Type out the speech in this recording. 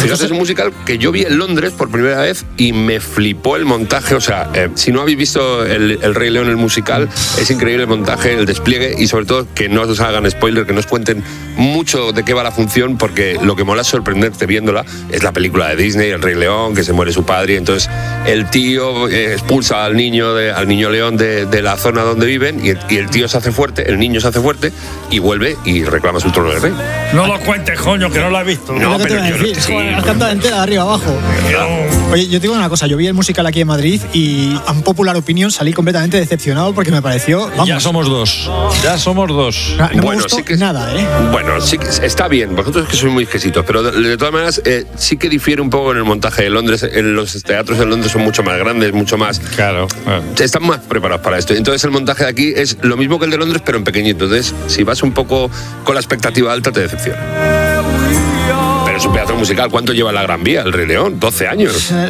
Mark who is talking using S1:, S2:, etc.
S1: Fíjate, es un musical que yo vi en Londres por primera vez y me flipó el montaje. O sea, si no habéis visto el Rey León, el musical, es increíble el montaje, el despliegue y sobre todo que no os hagan spoiler, que no os cuenten mucho de qué va la función, porque lo que mola es sorprenderte viéndola. Es la película de Disney, el Rey León, que se muere su padre y entonces el tío expulsa al niño león de la zona donde viven y el tío se hace fuerte, el niño se hace fuerte y vuelve y reclama su trono de rey.
S2: No lo cuentes, coño, que no lo he visto.
S3: No, pero yo no. Sí. Has cantado entera de arriba abajo. Oye, yo te digo una cosa, yo vi el musical aquí en Madrid y a un popular opinion salí completamente decepcionado porque me pareció... Vamos,
S2: ya somos dos.
S3: No me gustó nada, ¿eh?
S1: Bueno, sí que está bien, vosotros que sois muy exquisitos, pero de todas maneras sí que difiere un poco en el montaje de Londres. Los teatros de Londres son mucho más grandes, mucho más...
S2: Claro.
S1: Están más preparados para esto. Entonces el montaje de aquí es lo mismo que el de Londres, pero en pequeñito. Entonces, si vas un poco con la expectativa alta, te decepciona. Pero es un pedazo musical. ¿Cuánto lleva la Gran Vía, el Rey León? 12 años.